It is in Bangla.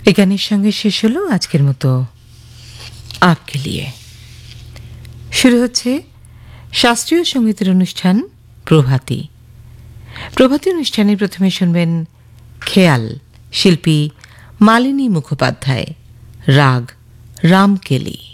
এই গানের সঙ্গে শেষ হলো আজকের মতো আপকে লিয়ে। শুরু হচ্ছে শাস্ত্রীয় সঙ্গীতের অনুষ্ঠান প্রভাতী। প্রভাতী অনুষ্ঠানে প্রথমে শুনবেন খেয়াল, শিল্পী মালিনী মুখোপাধ্যায়, রাগ রামকেলি।